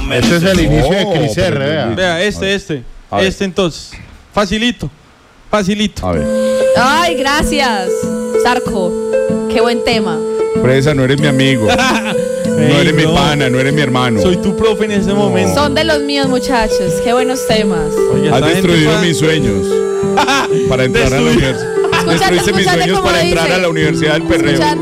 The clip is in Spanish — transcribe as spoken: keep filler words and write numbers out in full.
Este es el inicio de Cris R, vea. Vea, este, este. Este entonces. Facilito. Facilito. A ver. Ay, gracias, Sarco. Qué buen tema. Fresa, no eres mi amigo. No eres mi pana, no eres mi hermano. Soy tu profe en ese momento. Son de los míos, muchachos. Qué buenos temas. Oye, Has esta gente destruido pa- mis sueños para entrar a la Destruir. universidad. Escúchate, Destruiste mis escúchate sueños cómo para entrar dice. a la universidad del perreo. Escucha-